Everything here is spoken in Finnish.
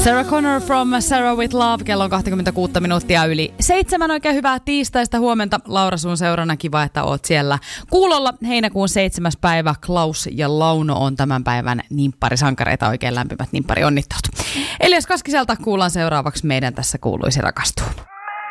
Sarah Connor from Sarah with Love. Kello on 26 minuuttia yli 7. Oikein hyvää tiistaista huomenta. Laura, sun seurana kiva, että oot siellä kuulolla. Heinäkuun 7. päivä. Klaus ja Launo on tämän päivän nimpparisankareita. Oikein lämpimät nimpparionnittelut. Elias Kaskiselta kuullaan seuraavaksi meidän tässä kuuluisi rakastuu.